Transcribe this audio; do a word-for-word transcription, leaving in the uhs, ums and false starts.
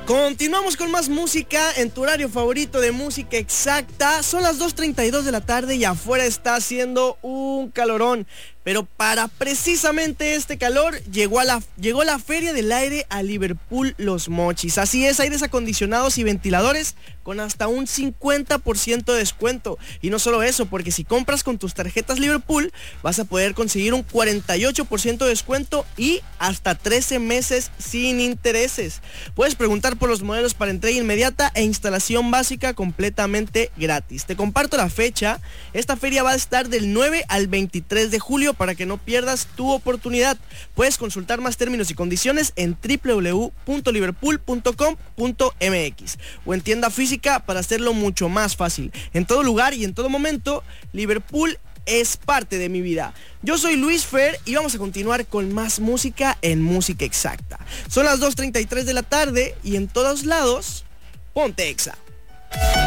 Continuamos con más música en tu horario favorito de música exacta. Son las dos treinta y dos de la tarde y afuera está haciendo un calorón. Pero para precisamente este calor llegó, a la, llegó la Feria del Aire a Liverpool Los Mochis. Así es, aires acondicionados y ventiladores con hasta un cincuenta por ciento de descuento. Y no solo eso, porque si compras con tus tarjetas Liverpool vas a poder conseguir un cuarenta y ocho por ciento de descuento y hasta trece meses sin intereses. Puedes preguntar por los modelos para entrega inmediata e instalación básica completamente gratis. Te comparto la fecha. Esta feria va a estar del nueve al veintitrés de julio para que no pierdas tu oportunidad. Puedes consultar más términos y condiciones en doble u doble u doble u punto liverpool punto com punto m x o en tienda física para hacerlo mucho más fácil. En todo lugar y en todo momento, Liverpool es parte de mi vida. Yo soy Luis Fer y vamos a continuar con más música en Música Exacta. Son las dos treinta y tres de la tarde y en todos lados, ponte Exa.